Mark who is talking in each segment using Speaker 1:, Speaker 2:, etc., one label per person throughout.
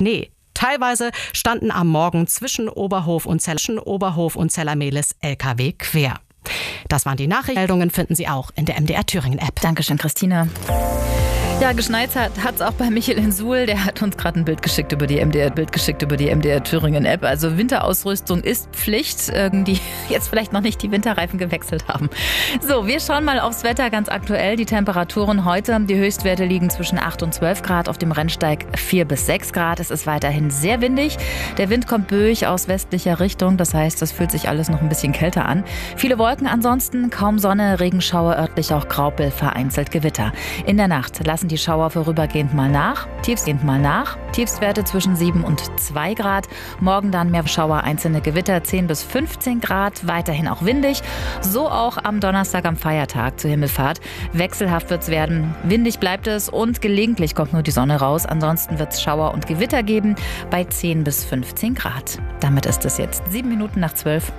Speaker 1: Schnee. Teilweise standen am Morgen zwischen Oberhof und Zellermehlis LKW quer. Das waren die Nachrichtenmeldungen, finden Sie auch in der MDR Thüringen App.
Speaker 2: Dankeschön, Christina. Ja, geschneit hat es auch bei Michael in Suhl. Der hat uns gerade ein Bild geschickt über die MDR Thüringen App. Also Winterausrüstung ist Pflicht. Die jetzt vielleicht noch nicht die Winterreifen gewechselt haben. So, wir schauen mal aufs Wetter ganz aktuell. Die Temperaturen heute, die Höchstwerte liegen zwischen 8 und 12 Grad. Auf dem Rennsteig 4 bis 6 Grad. Es ist weiterhin sehr windig. Der Wind kommt böig aus westlicher Richtung. Das heißt, das fühlt sich alles noch ein bisschen kälter an. Viele Wolken ansonsten, kaum Sonne, Regenschauer, örtlich auch Graupel, vereinzelt Gewitter. In der Nacht lassen die Schauer vorübergehend mal nach. Tiefstwerte zwischen 7 und 2 Grad. Morgen dann mehr Schauer, einzelne Gewitter, 10 bis 15 Grad. Weiterhin auch windig. So auch am Donnerstag, am Feiertag zur Himmelfahrt. Wechselhaft wird es werden. Windig bleibt es und gelegentlich kommt nur die Sonne raus. Ansonsten wird es Schauer und Gewitter geben bei 10 bis 15 Grad. Damit ist es jetzt 7 Minuten nach 12.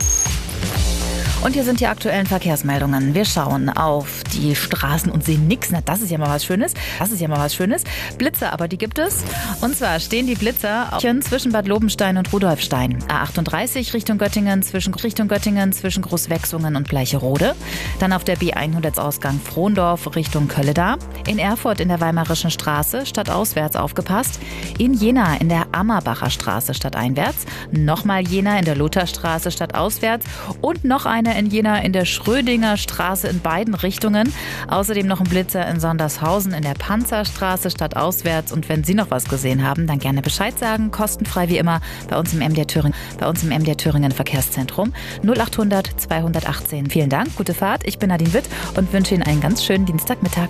Speaker 2: Und hier sind die aktuellen Verkehrsmeldungen. Wir schauen auf die Straßen und sehen nichts. Na, das ist ja mal was Schönes. Blitze, aber die gibt es. Und zwar stehen die Blitze zwischen Bad Lobenstein und Rudolfstein. A38 Richtung Göttingen zwischen Großwechsungen und Bleicherode. Dann auf der B100 Ausgang Frohndorf Richtung Kölleda. In Erfurt in der Weimarischen Straße stadtauswärts aufgepasst. In Jena in der Ammerbacher Straße stadteinwärts. Nochmal Jena in der Lutherstraße stadtauswärts. Und noch eine in Jena in der Schrödinger Straße in beiden Richtungen. Außerdem noch ein Blitzer in Sondershausen in der Panzerstraße stadtauswärts. Und wenn Sie noch was gesehen haben, dann gerne Bescheid sagen. Kostenfrei wie immer bei uns im MDR Thüringen Verkehrszentrum 0800 218. Vielen Dank, gute Fahrt. Ich bin Nadine Witt und wünsche Ihnen einen ganz schönen Dienstagmittag.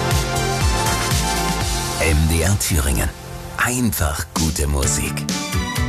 Speaker 3: MDR Thüringen. Einfach gute Musik.